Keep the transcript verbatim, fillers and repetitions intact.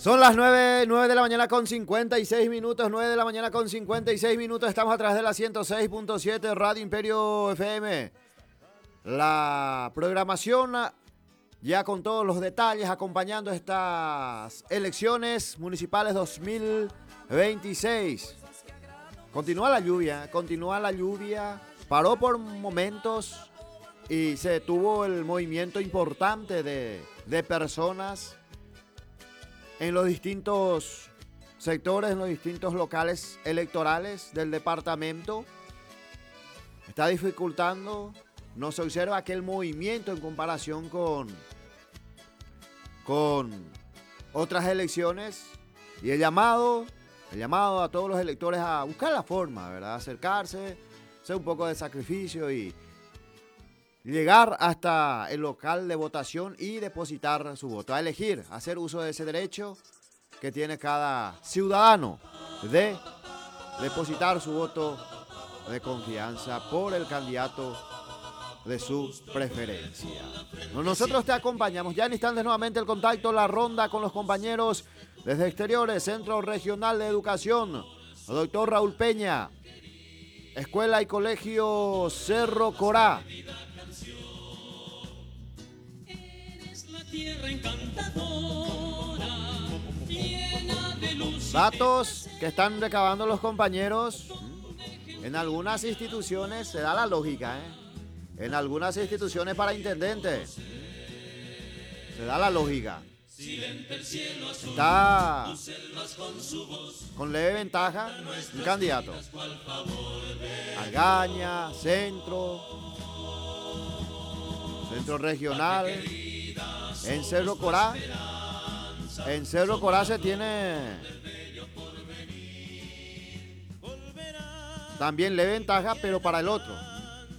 Son las nueve, nueve de la mañana con cincuenta y seis minutos, nueve de la mañana con cincuenta y seis minutos. Estamos a través de la ciento seis punto siete Radio Imperio F M. La programación ya con todos los detalles acompañando estas elecciones municipales dos mil veintiséis. Continúa la lluvia, continúa la lluvia, paró por momentos y se tuvo el movimiento importante de, de personas en los distintos sectores, en los distintos locales electorales del departamento. Está dificultando, no se observa aquel movimiento en comparación con, con otras elecciones. Y el llamado, el llamado a todos los electores a buscar la forma, ¿verdad? Acercarse, hacer un poco de sacrificio y llegar hasta el local de votación y depositar su voto, a elegir, hacer uso de ese derecho que tiene cada ciudadano de depositar su voto de confianza por el candidato de su preferencia. Nosotros te acompañamos. Ya en instantes nuevamente el contacto, la ronda con los compañeros desde exteriores, Centro Regional de Educación, doctor Raúl Peña, Escuela y Colegio Cerro Corá. Datos que están recabando los compañeros. En algunas instituciones se da la lógica, ¿eh? En algunas instituciones para intendente se da la lógica. Está con leve ventaja un candidato. Agaña, centro, centro regional. En Cerro Corá, en Cerro Corá se tiene también leve ventaja, pero para el otro.